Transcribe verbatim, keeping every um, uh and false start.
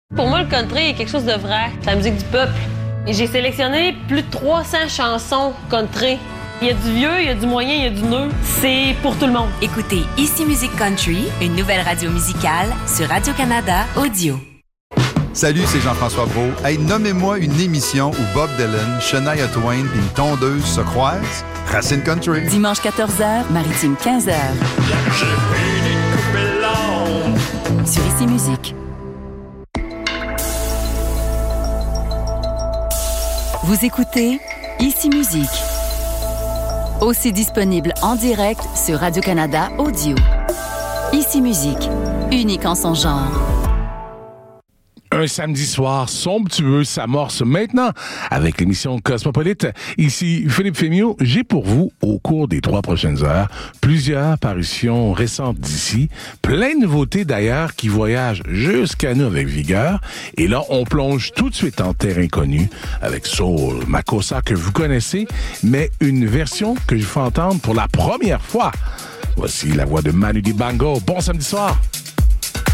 Pour moi, le country est quelque chose de vrai. C'est la musique du peuple. Et j'ai sélectionné plus de trois cents chansons country. Il y a du vieux, il y a du moyen, il y a du neuf. C'est pour tout le monde. Écoutez Ici Musique Country, une nouvelle radio musicale sur Radio-Canada Audio. Salut, c'est Jean-François Brault. Hey, nommez-moi une émission où Bob Dylan, Shania Twain et une tondeuse se croisent. Racine Country. Dimanche quatorze heures, Maritime quinze heures. J'ai fini de couper l'onde. Sur Ici Musique. Vous écoutez Ici Musique. Aussi disponible en direct sur Radio-Canada Audio. Ici Musique, unique en son genre. Un samedi soir somptueux s'amorce maintenant avec l'émission Cosmopolite. Ici Philippe Fémiot. J'ai pour vous, au cours des trois prochaines heures, plusieurs parutions récentes d'ici, plein de nouveautés d'ailleurs qui voyagent jusqu'à nous avec vigueur. Et là, on plonge tout de suite en terre inconnue avec Soul Makossa que vous connaissez, mais une version que je fais entendre pour la première fois. Voici la voix de Manu Dibango. Bon samedi soir!